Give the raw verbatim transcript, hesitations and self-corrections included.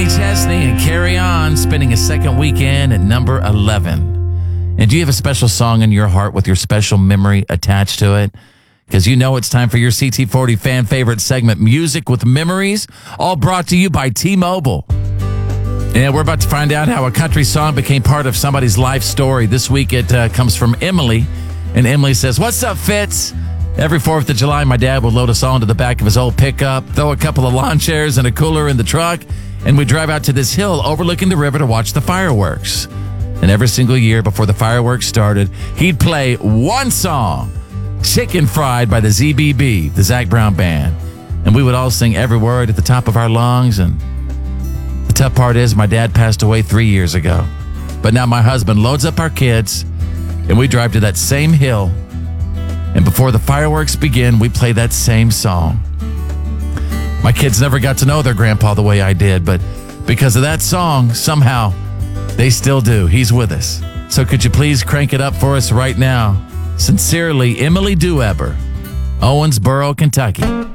Kenny Chesney and Carry On, spending a second weekend at number eleven. And do you have a special song in your heart with your special memory attached to it? Because you know it's time for your C T forty fan favorite segment, Music with Memories, all brought to you by T-Mobile. And we're about to find out how a country song became part of somebody's life story. This week it uh, comes from Emily. And Emily says, "What's up, Fitz? Every fourth of July, my dad would load us all into the back of his old pickup, throw a couple of lawn chairs and a cooler in the truck, and we'd drive out to this hill overlooking the river to watch the fireworks. And every single year before the fireworks started, he'd play one song, Chicken Fried by the Z B B, the Zac Brown Band. And we would all sing every word at the top of our lungs. And the tough part is my dad passed away three years ago. But now my husband loads up our kids, and we drive to that same hill. And before the fireworks begin, we play that same song. My kids never got to know their grandpa the way I did, but because of that song, somehow, they still do. He's with us. So could you please crank it up for us right now? Sincerely, Emily Dueber, Owensboro, Kentucky."